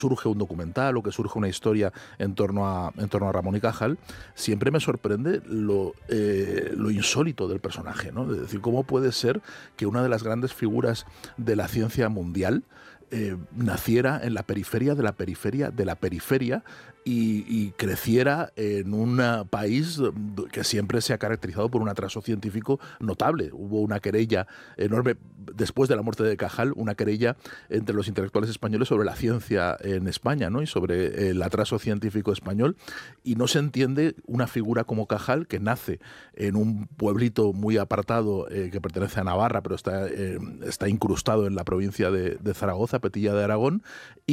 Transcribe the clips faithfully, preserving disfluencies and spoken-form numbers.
surge un documental o que surge una historia en torno a, en torno a Ramón y Cajal, siempre me sorprende lo, eh, lo insólito del personaje, ¿no? Es decir, cómo puede ser que una de las grandes figuras de la ciencia mundial eh, naciera en la periferia de la periferia de la periferia y, y creciera en un país que siempre se ha caracterizado por un atraso científico notable. Hubo una querella enorme, después de la muerte de Cajal, una querella entre los intelectuales españoles sobre la ciencia en España, ¿no? Y sobre el atraso científico español, y no se entiende una figura como Cajal, que nace en un pueblito muy apartado eh, que pertenece a Navarra, pero está, eh, está incrustado en la provincia de, de Zaragoza, Petilla de Aragón,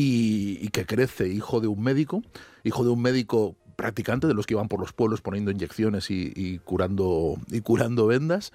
y, y que crece hijo de un médico, hijo de un médico practicante, de los que iban por los pueblos poniendo inyecciones y, y, curando, y curando vendas,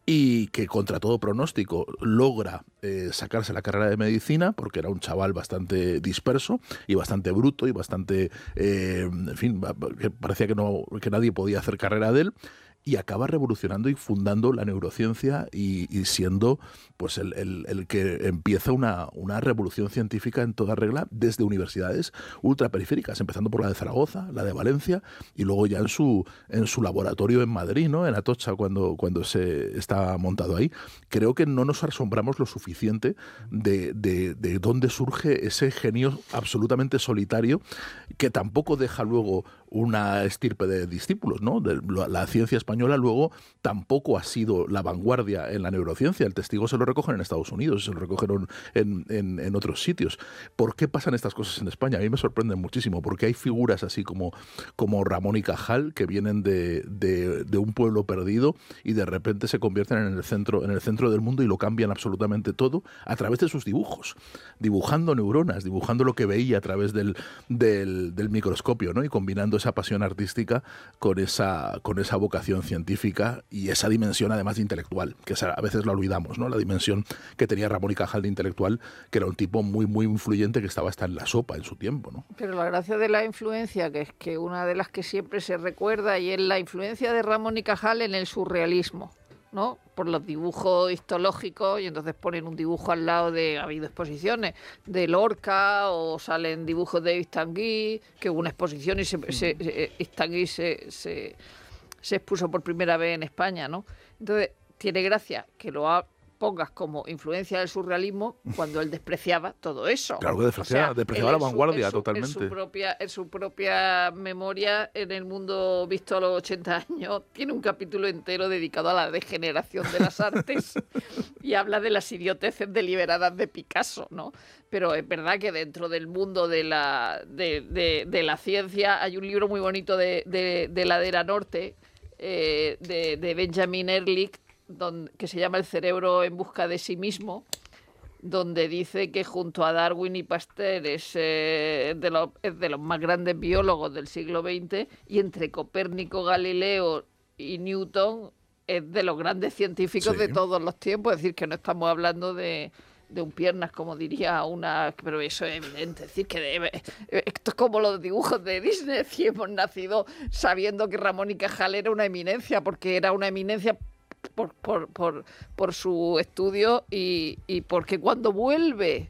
y que contra todo pronóstico logra eh, sacarse la carrera de medicina, porque era un chaval bastante disperso y bastante bruto y bastante, eh, en fin, que parecía que, no, que nadie podía hacer carrera de él, y acaba revolucionando y fundando la neurociencia y, y siendo pues el, el, el que empieza una, una revolución científica en toda regla desde universidades ultraperiféricas, empezando por la de Zaragoza, la de Valencia, y luego ya en su, en su laboratorio en Madrid, ¿no? En Atocha, cuando, cuando se está montado ahí. Creo que no nos asombramos lo suficiente de, de, de dónde surge ese genio absolutamente solitario, que tampoco deja luego una estirpe de discípulos, ¿no? De, la ciencia española luego tampoco ha sido la vanguardia en la neurociencia. El testigo se lo recogen en Estados Unidos, se lo recogen en, en, en otros sitios. ¿Por qué pasan estas cosas en España? A mí me sorprenden muchísimo, porque hay figuras así como, como Ramón y Cajal, que vienen de, de, de un pueblo perdido y de repente se convierten en el centro, en el centro del mundo y lo cambian absolutamente todo a través de sus dibujos, dibujando neuronas, dibujando lo que veía a través del, del, del microscopio, ¿no? Y combinando esa pasión artística con esa, con esa vocación científica y esa dimensión además de intelectual, que a veces la olvidamos, ¿no? La dimensión que tenía Ramón y Cajal de intelectual, que era un tipo muy, muy influyente, que estaba hasta en la sopa en su tiempo, ¿no? Pero la gracia de la influencia, que es que una de las que siempre se recuerda, y es la influencia de Ramón y Cajal en el surrealismo, ¿no? Por los dibujos histológicos, y entonces ponen un dibujo al lado de, ha habido exposiciones de Lorca, o salen dibujos de Yves Tanguy, que hubo una exposición y se, se, se, Yves Tanguy se, se, se expuso por primera vez en España, ¿no? Entonces tiene gracia que lo ha pongas como influencia del surrealismo cuando él despreciaba todo eso. Claro que despreciaba, o sea, despreciaba la vanguardia, en su, totalmente. En su, propia, en su propia memoria, en El mundo visto a los ochenta años, tiene un capítulo entero dedicado a la degeneración de las artes y habla de las idioteces deliberadas de Picasso, ¿no? Pero es verdad que dentro del mundo de la, de, de, de la ciencia hay un libro muy bonito de, de, de Ladera Norte, eh, de, de Benjamin Ehrlich, Donde, que se llama El cerebro en busca de sí mismo, donde dice que junto a Darwin y Pasteur es, eh, de, lo, es de los más grandes biólogos del siglo veinte, y entre Copérnico, Galileo y Newton es de los grandes científicos, sí, de todos los tiempos. Es decir, que no estamos hablando de, de un piernas, como diría una... Pero eso es evidente, es decir, que debe, esto es como los dibujos de Disney, si hemos nacido sabiendo que Ramón y Cajal era una eminencia, porque era una eminencia Por, por, por, por su estudio y, y porque cuando vuelve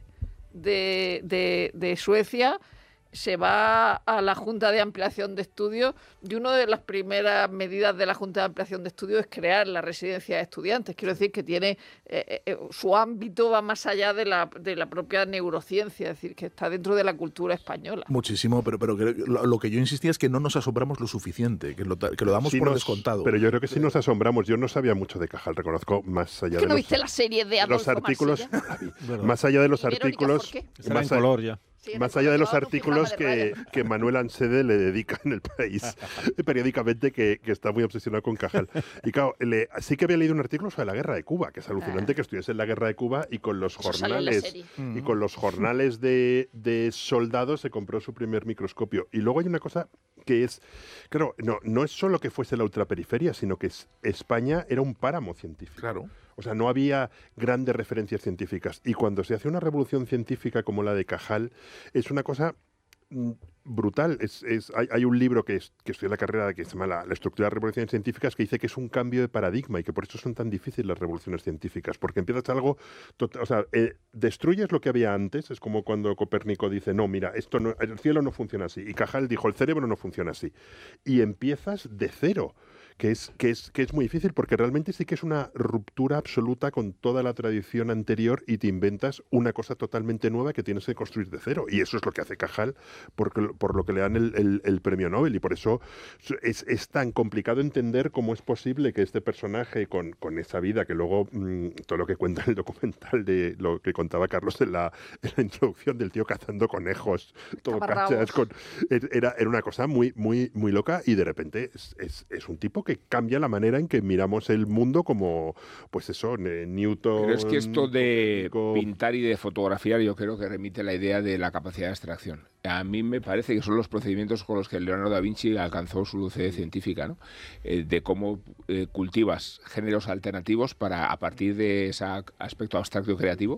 de, de, de Suecia se va a la Junta de Ampliación de Estudios, y una de las primeras medidas de la Junta de Ampliación de Estudios es crear la residencia de estudiantes. Quiero decir que tiene eh, eh, su ámbito va más allá de la, de la propia neurociencia, es decir, que está dentro de la cultura española. Muchísimo, pero, pero que, lo, lo que yo insistía es que no nos asombramos lo suficiente, que lo, que lo damos sí por nos, descontado. Pero yo creo que sí nos asombramos. Yo no sabía mucho de Cajal, reconozco, más allá ¿Que de no los, viste la serie de Adolfo los artículos, Marsella? Más allá de los artículos, más en color ya. Sí, más allá de los artículos que, que Manuel Ansede le dedica en El País periódicamente, que, que está muy obsesionado con Cajal. Y claro, le, sí que había leído un artículo sobre la guerra de Cuba, que es alucinante ah. que estuviese en la guerra de Cuba, y con los Eso jornales y con los jornales de, de soldados se compró su primer microscopio. Y luego hay una cosa que es, claro, no, no es solo que fuese la ultraperiferia, sino que es, España era un páramo científico. Claro. O sea, no había grandes referencias científicas. Y cuando se hace una revolución científica como la de Cajal, es una cosa brutal. Es, es, hay, hay un libro que, es, que estoy en la carrera que se llama La, la estructura de las revoluciones científicas, que dice que es un cambio de paradigma y que por eso son tan difíciles las revoluciones científicas, porque empiezas algo, total, o sea, eh, destruyes lo que había antes. Es como cuando Copérnico dice, no, mira, esto no, el cielo no funciona así, y Cajal dijo, el cerebro no funciona así, y empiezas de cero. Que es, que, es, que es muy difícil, porque realmente sí que es una ruptura absoluta con toda la tradición anterior y te inventas una cosa totalmente nueva que tienes que construir de cero. Y eso es lo que hace Cajal, por, por lo que le dan el, el, el premio Nobel. Y por eso es, es tan complicado entender cómo es posible que este personaje, con, con esa vida que luego, mmm, todo lo que cuenta en el documental de lo que contaba Carlos en la, en la introducción del tío cazando conejos, todo cachas, con, era, era una cosa muy, muy, muy loca, y de repente es, es, es un tipo que cambia la manera en que miramos el mundo, como, pues eso, Newton... Pero es que esto de pintar y de fotografiar, yo creo que remite a la idea de la capacidad de abstracción. A mí me parece que son los procedimientos con los que Leonardo da Vinci alcanzó su lucidez científica, ¿no? Eh, de cómo eh, cultivas géneros alternativos para, a partir de ese aspecto abstracto creativo,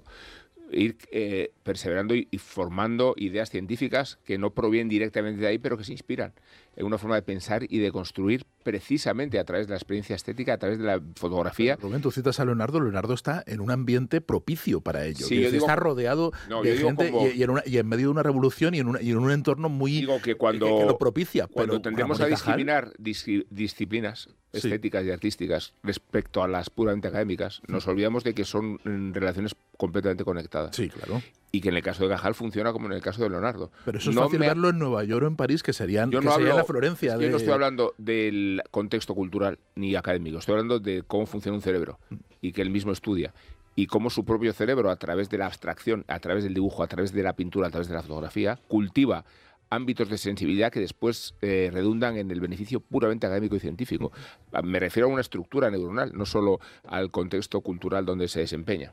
ir eh, perseverando y, y formando ideas científicas que no provienen directamente de ahí, pero que se inspiran en una forma de pensar y de construir precisamente a través de la experiencia estética, a través de la fotografía. Rubén, tú citas a Leonardo. Leonardo está en un ambiente propicio para ello. Sí, yo digo, está rodeado no, de gente como, y, y, en una, y en medio de una revolución y en, una, y en un entorno muy digo que, cuando, que, que lo propicia. Cuando pero tendemos a discriminar dis, disciplinas estéticas sí. y artísticas respecto a las puramente académicas, nos olvidamos de que son relaciones completamente conectadas. Sí, claro. Y que en el caso de Cajal funciona como en el caso de Leonardo. Pero eso es no fácil me... verlo en Nueva York o en París, que serían, yo que no sería hablo, la Florencia. Es que de... Yo no estoy hablando del contexto cultural ni académico, estoy hablando de cómo funciona un cerebro y que él mismo estudia. Y cómo su propio cerebro, a través de la abstracción, a través del dibujo, a través de la pintura, a través de la fotografía, cultiva ámbitos de sensibilidad que después eh, redundan en el beneficio puramente académico y científico. Me refiero a una estructura neuronal, no solo al contexto cultural donde se desempeña.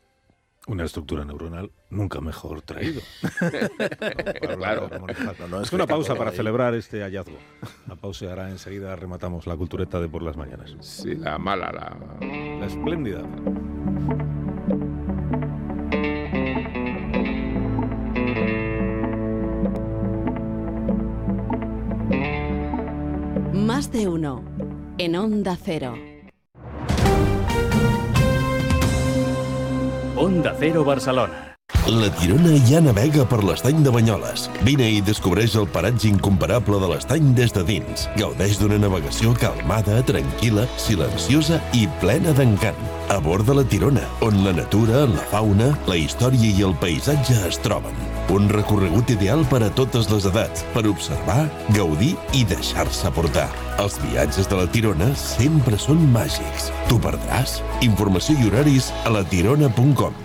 Una estructura neuronal nunca mejor traído. Claro. No, no, es una pausa para celebrar este hallazgo. La pausa y ahora enseguida rematamos la cultureta de por las mañanas. Sí, la mala, la... La espléndida. Más de uno. En Onda Cero. Onda Cero Barcelona. La Tirona ja navega per l'estany de Banyoles. Vine i descobreix el paratge incomparable de l'estany des de dins. Gaudeix d'una navegació calmada, tranquil·la, silenciosa i plena d'encant. A bord de la Tirona, on la natura, la fauna, la història i el paisatge es troben. Un recorregut ideal per a totes les edats, per observar, gaudir i deixar-se portar. Els viatges de la Tirona sempre són màgics. T'ho perdràs? Informació i horaris a la tirona punt com.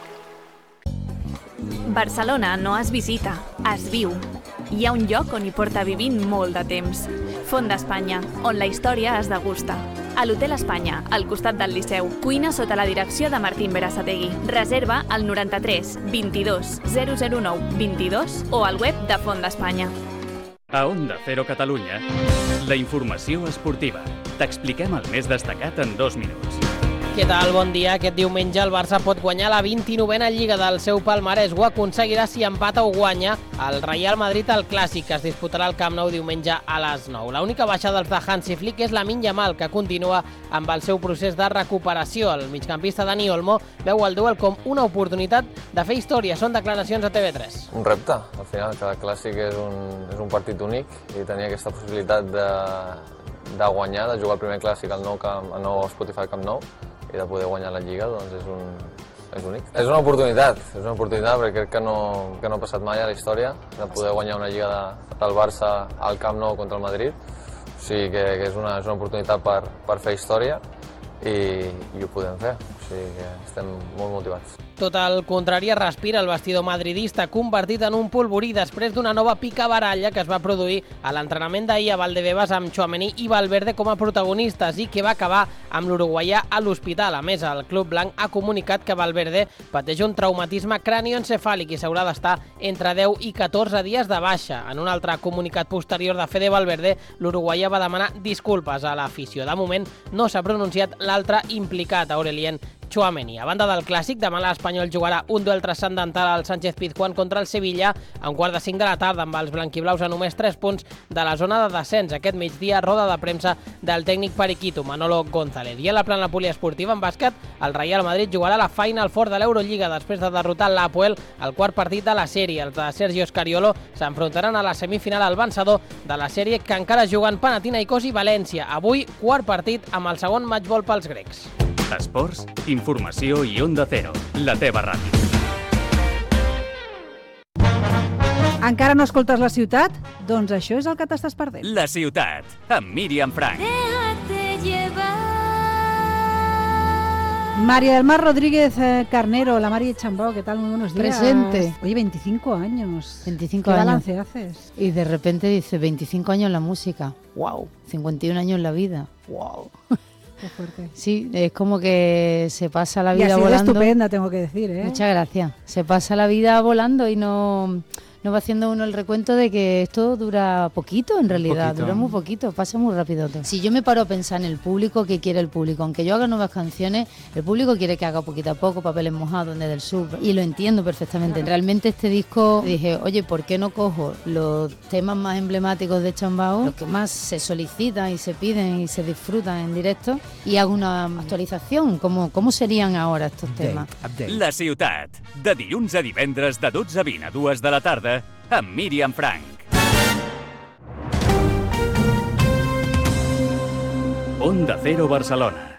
Barcelona no es visita, es viu. Hi ha un lloc on hi porta vivint molt de temps. Font d'Espanya, on la història es degusta. A l'Hotel Espanya, al costat del Liceu. Cuina sota la direcció de Martín Berasategui. Reserva al noranta-tres vint-i-dos zero zero nou vint-i-dos o al web de Font d'Espanya. A Onda Cero Catalunya, la informació esportiva. T'expliquem el més destacat en dos minuts. Què tal? Bon dia. Aquest diumenge el Barça pot guanyar la vint-i-novena Lliga del seu palmarès. Ho aconseguirà si empata o guanya el Real Madrid al Clàssic, que es disputarà al Camp Nou diumenge a les nou. L'única baixa dels de Hansi Flick és Lamine Yamal, que continua amb el seu procés de recuperació. El migcampista Dani Olmo veu el duel com una oportunitat de fer història. Són declaracions a T V tres. Un repte. Al final, cada Clàssic és un, és un partit únic i tenir aquesta possibilitat de, de guanyar, de jugar el primer Clàssic al nou, camp, al nou Spotify Camp Nou, i de poder guanyar la Lliga, doncs és, un, és únic. És una oportunitat, és una oportunitat perquè crec que no, que no ha passat mai a la història de poder guanyar una Lliga de, del Barça al Camp Nou contra el Madrid. O sigui que, que és, una, és una oportunitat per, per fer història i, i ho podem fer. O sigui que estem molt motivats. Tot el contrari es respira el vestidor madridista, convertit en un polvorí després d'una nova picabaralla que es va produir a l'entrenament d'ahir a Valdebebas amb Tchouaméni i Valverde com a protagonistes i que va acabar amb l'uruguaià a l'hospital. A més, el club blanc ha comunicat que Valverde pateix un traumatisme cranioencefàlic i s'haurà d'estar entre deu i catorze dies de baixa. En un altre comunicat posterior de Fede Valverde, l'uruguaià va demanar disculpes a l'afició. De moment no s'ha pronunciat l'altre implicat, Aurelien Tchouaméni. A banda del clàssic, demà l'Espanyol jugarà un duel transcendental al Sánchez Pizjuán contra el Sevilla a un quart de cinc de la tarda, amb els blanquiblaus a només tres punts de la zona de descens. Aquest migdia, roda de premsa del tècnic periquito, Manolo González. I a la plana poliesportiva en bàsquet, el Real Madrid jugarà la Final Four de l'Eurolliga després de derrotar l'Apoel al quart partit de la sèrie. Els de Sergio Scariolo s'enfrontaran a la semifinal al vencedor de la sèrie que encara juguen Panathinaikos i València. Avui, quart partit amb el segon matchball pels grecs. Esports, informació i Onda Cero, la teva ràdio. Encara no escoltes La Ciutat? Doncs això és el que t'estàs perdent. La Ciutat, amb Míriam Frank. María del Mar Rodríguez eh, Carnero, la Mari Chambao, ¿qué tal? Muy buenos días. Presente. Oye, veinticinco años. veinticinco ¿Qué años. balance haces? Y de repente dice veinticinco años en la música. ¡Wow! cincuenta y un años en la vida. ¡Wow! Qué fuerte. Sí, es como que se pasa la vida y así volando. estupenda, tengo que decir, ¿eh? Muchas gracias. Se pasa la vida volando y no, no va haciendo uno el recuento de que esto dura poquito, en realidad. Poquito. Dura muy poquito, pasa muy rápido todo. Si yo me paro a pensar en el público, ¿qué quiere el público? Aunque yo haga nuevas canciones, el público quiere que haga poquito a poco, Papeles mojados, Desde el Sur. Y lo entiendo perfectamente. Realmente este disco, dije, oye, ¿por qué no cojo los temas más emblemáticos de Chambao, los que más se solicitan y se piden y se disfrutan en directo, y hago una actualización? ¿Cómo, cómo serían ahora estos temas? La Ciutat, de dilluns a divendres de dotze a vint a dues de la tarda, amb Míriam Frank. Onda Cero Barcelona.